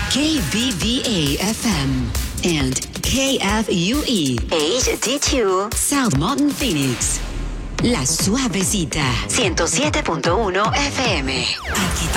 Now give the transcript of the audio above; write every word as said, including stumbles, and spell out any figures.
K B V A F M and K F U E H D two South Mountain Phoenix. La Suavecita ciento siete punto uno F M. Aquí